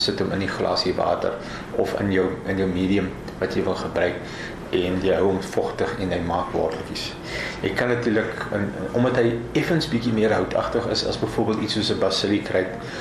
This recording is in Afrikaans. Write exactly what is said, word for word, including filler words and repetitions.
sit hom in die glasie water of in jou in jou medium wat jy wil gebruik en jy hou hom vochtig en hy maak worteltjies. Jy kan natuurlik, omdat hy effens bietjie meer houtagtig is as byvoorbeeld iets soos 'n basiliekruid,